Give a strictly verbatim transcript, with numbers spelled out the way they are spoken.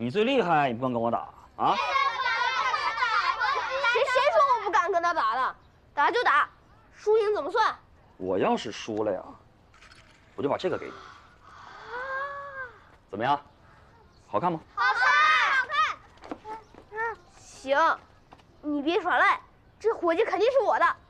你最厉害，你不敢跟我打啊？ 谁谁说我不敢跟他打的？打就打，输赢怎么算？ 我要是输了呀，我就把这个给你。怎么样？好看吗？ 好看，好看。行，你别耍赖，这火鸡肯定是我的。